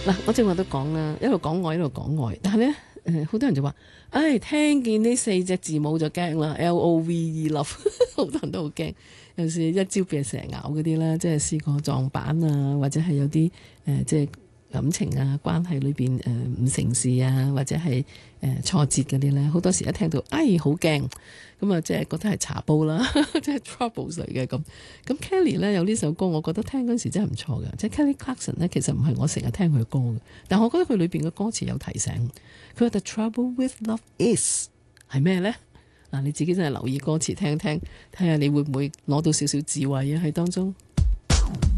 嗱，我正話都講啦，一路講愛一路講愛，但係咧好多人就話，聽見呢4隻字母就驚啦，LOVE love，好多人都好驚。有時一朝被蛇咬嗰啲啦，即係試過撞板啊，或者係有啲即係感情啊關係裏邊唔成事啊，或者係挫折嗰啲咧，好多時一聽到好驚，咁啊即係覺得係茶煲啦，即係 troubles 嚟嘅咁。咁 Kelly 咧有呢首歌，我覺得聽嗰陣時真係唔錯嘅。即係 Kelly Clarkson 咧，其實唔係我成日聽佢歌嘅，但我覺得佢裏邊嘅歌詞有提醒。佢話 The trouble with love is 係咩咧？嗱，你自己真係留意歌詞聽聽，睇下你會唔會攞到少少智慧啊喺當中。